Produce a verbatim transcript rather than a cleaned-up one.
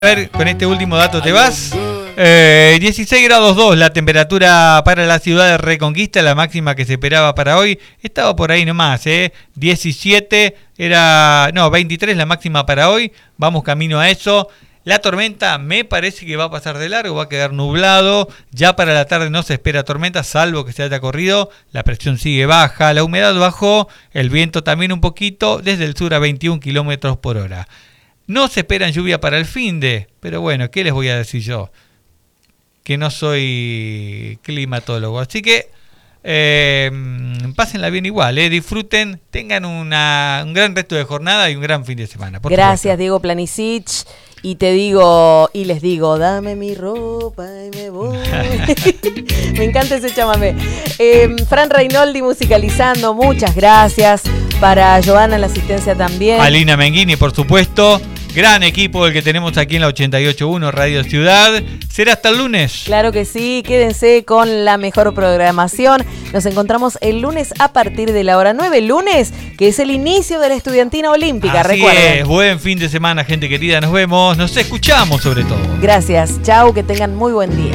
A ver, con este último dato te vas. Eh, dieciséis grados dos la temperatura para la ciudad de Reconquista, la máxima que se esperaba para hoy. Estaba por ahí nomás, ¿eh? diecisiete, era, no, veintitrés la máxima para hoy. Vamos camino a eso. La tormenta me parece que va a pasar de largo, va a quedar nublado. Ya para la tarde no se espera tormenta, salvo que se haya corrido. La presión sigue baja, la humedad bajó, el viento también un poquito, desde el sur a veintiún kilómetros por hora. No se esperan lluvia para el finde, pero bueno, ¿qué les voy a decir yo? Que no soy climatólogo. Así que eh, pásenla bien igual, eh, disfruten, tengan una, un gran resto de jornada y un gran fin de semana. Por Gracias, supuesto. Diego Planisic. Y te digo, y les digo, dame mi ropa y me voy. Me encanta ese chamamé. Eh, Fran Reinoldi musicalizando, muchas gracias. Para Giovanna en la asistencia también. Alina Menghini, por supuesto. Gran equipo el que tenemos aquí en la ochenta y ocho punto uno Radio Ciudad. Será hasta el lunes. Claro que sí, quédense con la mejor programación. Nos encontramos el lunes a partir de la hora nueve. Lunes, que es el inicio de la estudiantina olímpica, Así recuerden. es, buen fin de semana, gente querida. Nos vemos, nos escuchamos sobre todo. Gracias, chau, que tengan muy buen día.